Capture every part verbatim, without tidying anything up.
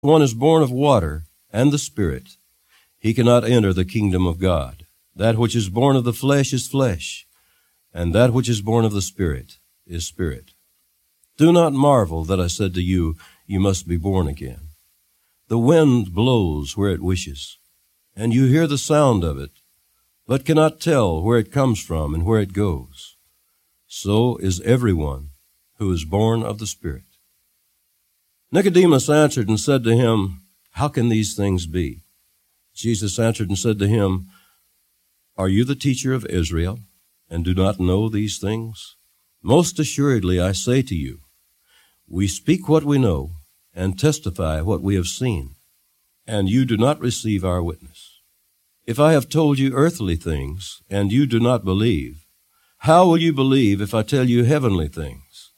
one is born of water and the Spirit, he cannot enter the kingdom of God. That which is born of the flesh is flesh, and that which is born of the Spirit is spirit. Do not marvel that I said to you, you must be born again. The wind blows where it wishes, and you hear the sound of it, but cannot tell where it comes from and where it goes. So is everyone who is born of the Spirit. Nicodemus answered and said to him, How can these things be? Jesus answered and said to him, Are you the teacher of Israel, and do not know these things? Most assuredly I say to you, we speak what we know, and testify what we have seen, and you do not receive our witness. If I have told you earthly things, and you do not believe, how will you believe if I tell you heavenly things?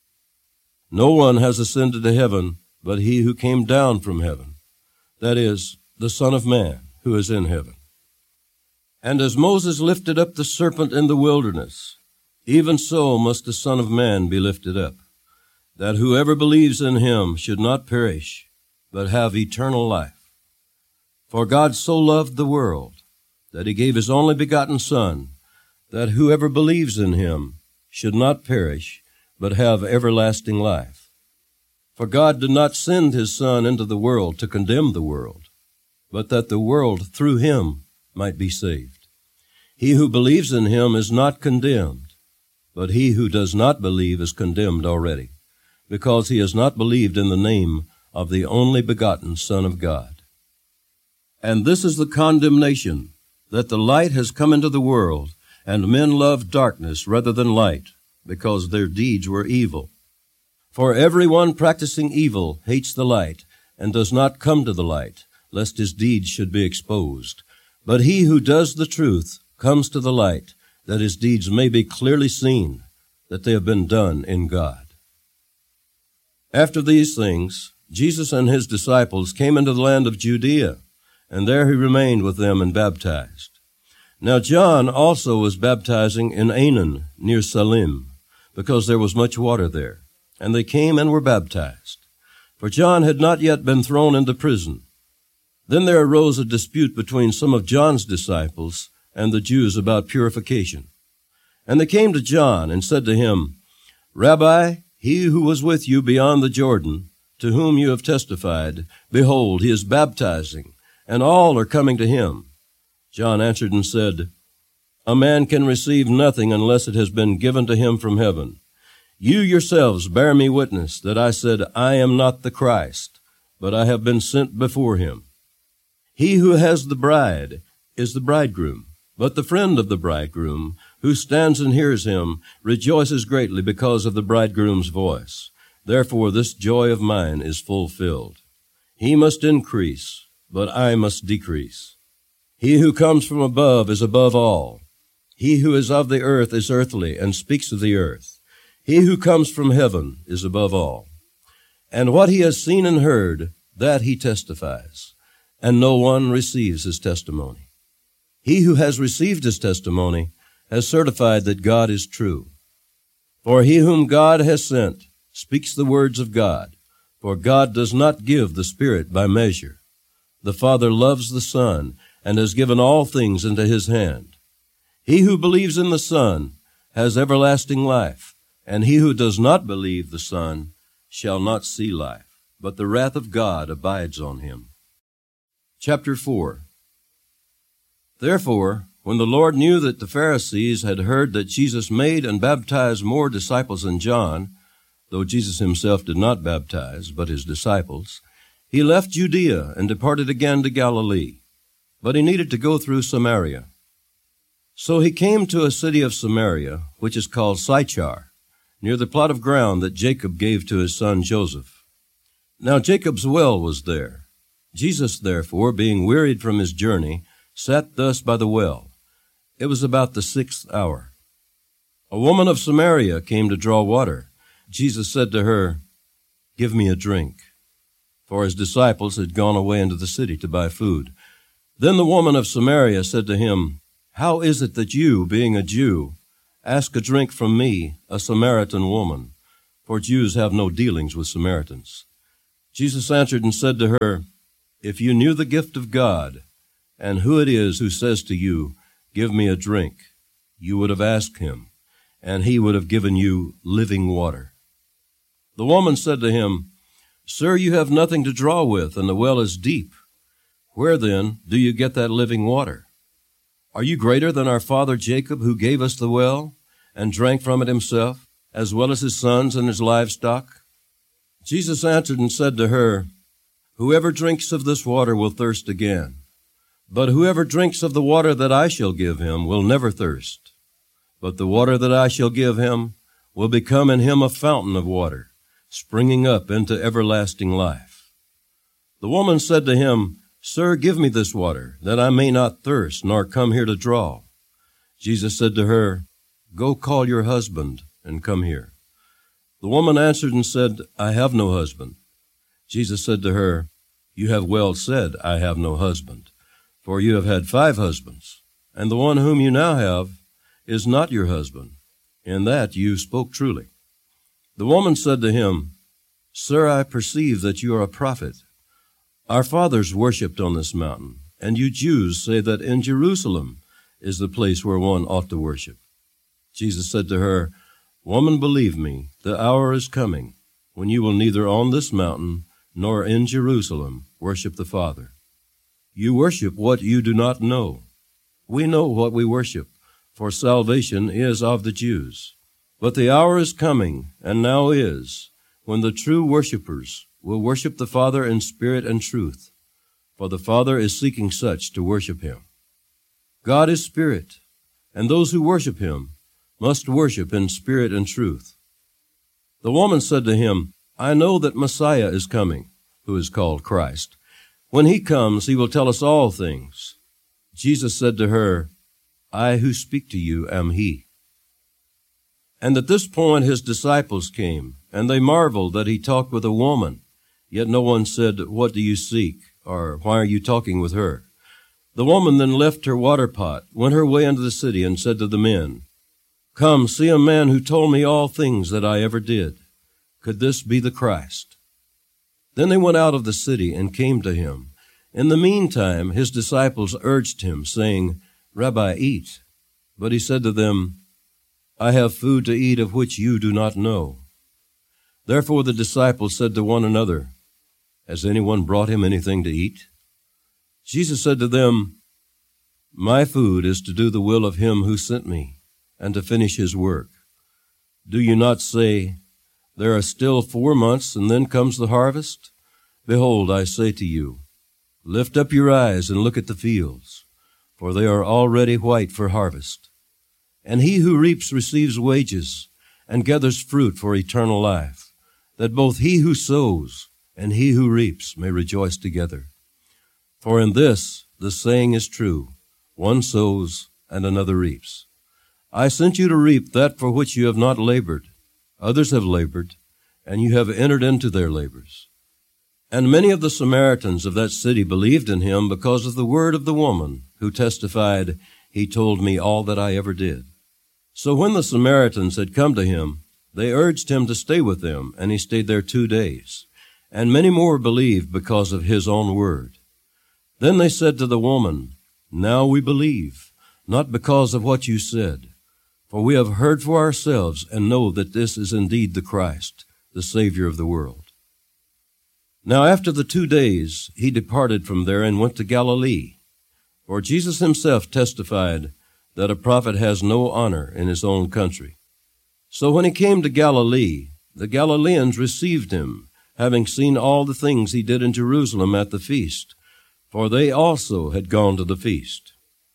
No one has ascended to heaven but he who came down from heaven, that is, the Son of Man who is in heaven. And as Moses lifted up the serpent in the wilderness, even so must the Son of Man be lifted up, that whoever believes in him should not perish, but have eternal life. For God so loved the world, that he gave his only begotten Son, that whoever believes in him should not perish, but have everlasting life. For God did not send his Son into the world to condemn the world, but that the world through him might be saved. He who believes in him is not condemned, but he who does not believe is condemned already, because he has not believed in the name of the only begotten Son of God. And this is the condemnation, that the light has come into the world, and men loved darkness rather than light, because their deeds were evil. For everyone practicing evil hates the light, and does not come to the light, lest his deeds should be exposed. But he who does the truth comes to the light, that his deeds may be clearly seen, that they have been done in God. After these things, Jesus and his disciples came into the land of Judea, and there he remained with them and baptized. Now John also was baptizing in Aenon near Salim, because there was much water there, and they came and were baptized. For John had not yet been thrown into prison. Then there arose a dispute between some of John's disciples and the Jews about purification. And they came to John and said to him, Rabbi, he who was with you beyond the Jordan, to whom you have testified, behold, he is baptizing, and all are coming to him. John answered and said, A man can receive nothing unless it has been given to him from heaven. You yourselves bear me witness that I said, I am not the Christ, but I have been sent before him. He who has the bride is the bridegroom, but the friend of the bridegroom, who stands and hears him, rejoices greatly because of the bridegroom's voice. Therefore this joy of mine is fulfilled. He must increase, but I must decrease. He who comes from above is above all. He who is of the earth is earthly, and speaks of the earth. He who comes from heaven is above all. And what he has seen and heard, that he testifies, and no one receives his testimony. He who has received his testimony has certified that God is true. For he whom God has sent speaks the words of God, for God does not give the Spirit by measure. The Father loves the Son, and has given all things into his hand. He who believes in the Son has everlasting life, and he who does not believe the Son shall not see life, but the wrath of God abides on him. Chapter four. Therefore, when the Lord knew that the Pharisees had heard that Jesus made and baptized more disciples than John, though Jesus himself did not baptize, but his disciples, he left Judea and departed again to Galilee. But he needed to go through Samaria. So he came to a city of Samaria, which is called Sychar, near the plot of ground that Jacob gave to his son Joseph. Now Jacob's well was there. Jesus, therefore, being wearied from his journey, sat thus by the well. It was about the sixth hour. A woman of Samaria came to draw water. Jesus said to her, Give me a drink. For his disciples had gone away into the city to buy food. Then the woman of Samaria said to him, How is it that you, being a Jew, ask a drink from me, a Samaritan woman? For Jews have no dealings with Samaritans. Jesus answered and said to her, If you knew the gift of God, and who it is who says to you, Give me a drink, you would have asked him, and he would have given you living water. The woman said to him, Sir, you have nothing to draw with, and the well is deep. Where then do you get that living water? Are you greater than our father Jacob, who gave us the well, and drank from it himself, as well as his sons and his livestock? Jesus answered and said to her, Whoever drinks of this water will thirst again, but whoever drinks of the water that I shall give him will never thirst. But the water that I shall give him will become in him a fountain of water, springing up into everlasting life. The woman said to him, Sir, give me this water, that I may not thirst, nor come here to draw. Jesus said to her, Go call your husband and come here. The woman answered and said, I have no husband. Jesus said to her, You have well said, I have no husband, for you have had five husbands, and the one whom you now have is not your husband. In that you spoke truly. The woman said to him, Sir, I perceive that you are a prophet. Our fathers worshipped on this mountain, and you Jews say that in Jerusalem is the place where one ought to worship. Jesus said to her, Woman, believe me, the hour is coming when you will neither on this mountain nor in Jerusalem worship the Father. You worship what you do not know. We know what we worship, for salvation is of the Jews. But the hour is coming, and now is, when the true worshipers will worship the Father in spirit and truth, for the Father is seeking such to worship him. God is spirit, and those who worship him must worship in spirit and truth. The woman said to him, I know that Messiah is coming, who is called Christ. When he comes, he will tell us all things. Jesus said to her, I who speak to you am he. And at this point his disciples came, and they marveled that he talked with a woman. Yet no one said, What do you seek? Or why are you talking with her? The woman then left her water pot, went her way into the city, and said to the men, Come, see a man who told me all things that I ever did. Could this be the Christ? Then they went out of the city and came to him. In the meantime, his disciples urged him, saying, Rabbi, eat. But he said to them, I have food to eat of which you do not know. Therefore the disciples said to one another, Has anyone brought him anything to eat? Jesus said to them, My food is to do the will of him who sent me, and to finish his work. Do you not say, There are still four months, and then comes the harvest? Behold, I say to you, Lift up your eyes and look at the fields, for they are already white for harvest. And he who reaps receives wages, and gathers fruit for eternal life, that both he who sows and he who reaps may rejoice together. For in this the saying is true, one sows and another reaps. I sent you to reap that for which you have not labored. Others have labored, and you have entered into their labors. And many of the Samaritans of that city believed in him because of the word of the woman, who testified, He told me all that I ever did. So when the Samaritans had come to him, they urged him to stay with them, and he stayed there two days. And many more believed because of his own word. Then they said to the woman, Now we believe, not because of what you said, for we have heard for ourselves and know that this is indeed the Christ, the Savior of the world. Now after the two days he departed from there and went to Galilee. For Jesus himself testified that a prophet has no honor in his own country. So when he came to Galilee, the Galileans received him, having seen all the things he did in Jerusalem at the feast, for they also had gone to the feast.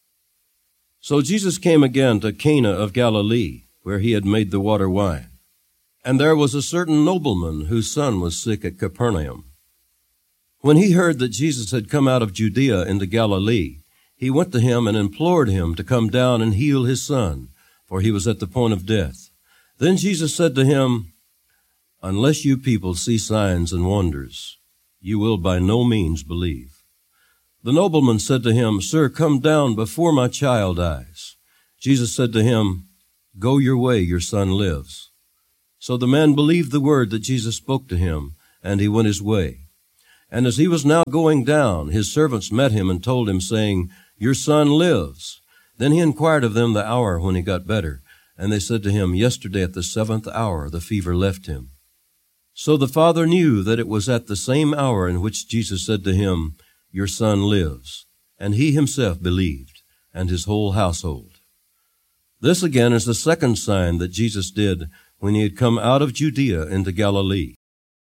So Jesus came again to Cana of Galilee, where he had made the water wine. And there was a certain nobleman whose son was sick at Capernaum. When he heard that Jesus had come out of Judea into Galilee, he went to him and implored him to come down and heal his son, for he was at the point of death. Then Jesus said to him, Unless you people see signs and wonders, you will by no means believe. The nobleman said to him, Sir, come down before my child dies. Jesus said to him, Go your way, your son lives. So the man believed the word that Jesus spoke to him, and he went his way. And as he was now going down, his servants met him and told him, saying, Your son lives. Then he inquired of them the hour when he got better. And they said to him, Yesterday at the seventh hour the fever left him. So the father knew that it was at the same hour in which Jesus said to him, Your son lives. And he himself believed, and his whole household. This again is the second sign that Jesus did when he had come out of Judea into Galilee.